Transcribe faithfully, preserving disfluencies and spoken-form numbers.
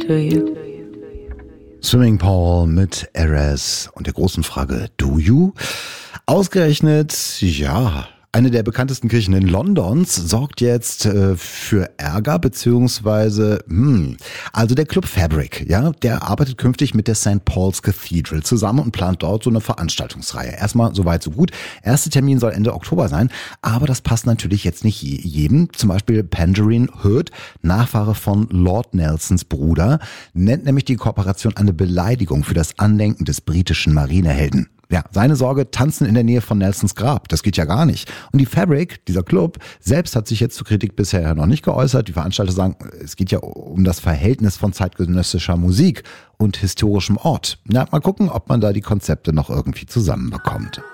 to you. Swimming Pool mit Erez und der großen Frage, do you? Ausgerechnet, ja, eine der bekanntesten Kirchen in Londons sorgt jetzt äh, für Ärger, beziehungsweise, hm, also der Club Fabric, ja, der arbeitet künftig mit der Saint Paul's Cathedral zusammen und plant dort so eine Veranstaltungsreihe. Erstmal soweit so gut. Erster Termin soll Ende Oktober sein, aber das passt natürlich jetzt nicht jedem. Zum Beispiel Penderyn Hood, Nachfahre von Lord Nelsons Bruder, nennt nämlich die Kooperation eine Beleidigung für das Andenken des britischen Marinehelden. Ja, seine Sorge, tanzen in der Nähe von Nelsons Grab, das geht ja gar nicht. Und die Fabric, dieser Club, selbst hat sich jetzt zur Kritik bisher noch nicht geäußert. Die Veranstalter sagen, es geht ja um das Verhältnis von zeitgenössischer Musik und historischem Ort. Ja, mal gucken, ob man da die Konzepte noch irgendwie zusammenbekommt.